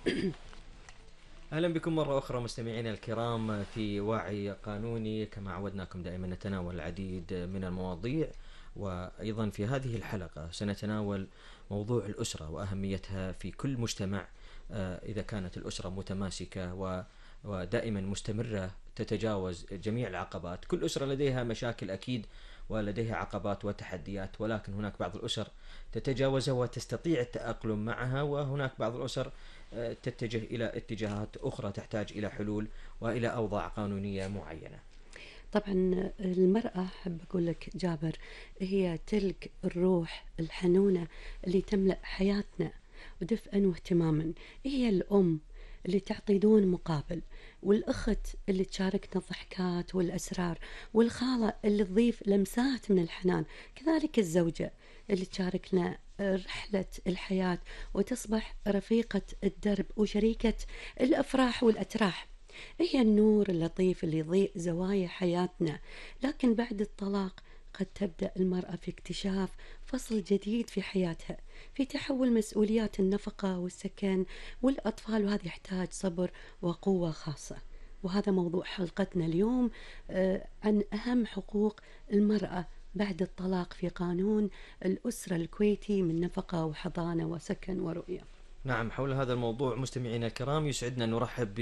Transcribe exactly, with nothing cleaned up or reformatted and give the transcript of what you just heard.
أهلا بكم مرة أخرى مستمعينا الكرام في وعي قانوني. كما عودناكم دائما نتناول العديد من المواضيع، وأيضا في هذه الحلقة سنتناول موضوع الأسرة وأهميتها في كل مجتمع. إذا كانت الأسرة متماسكة ودائما مستمرة تتجاوز جميع العقبات. كل أسرة لديها مشاكل أكيد ولديها عقبات وتحديات، ولكن هناك بعض الأسر تتجاوزها وتستطيع التأقلم معها، وهناك بعض الأسر تتجه إلى اتجاهات أخرى تحتاج إلى حلول وإلى أوضاع قانونية معينة. طبعا المرأة حب أقول لك جابر هي تلك الروح الحنونة اللي تملأ حياتنا ودفئا واهتماما. هي الأم اللي تعطي دون مقابل، والأخت اللي تشاركنا الضحكات والأسرار، والخالة اللي تضيف لمسات من الحنان، كذلك الزوجة اللي تشاركنا رحلة الحياة وتصبح رفيقة الدرب وشريكة الأفراح والأتراح. هي النور اللطيف اللي يضيء زوايا حياتنا. لكن بعد الطلاق قد تبدأ المرأة في اكتشاف فصل جديد في حياتها، في تحول مسؤوليات النفقة والسكن والأطفال، وهذا يحتاج صبر وقوة خاصة. وهذا موضوع حلقتنا اليوم، آه، عن أهم حقوق المرأة بعد الطلاق في قانون الأسرة الكويتي من نفقة وحضانة وسكن ورؤية. نعم، حول هذا الموضوع مستمعينا الكرام يسعدنا أن نرحب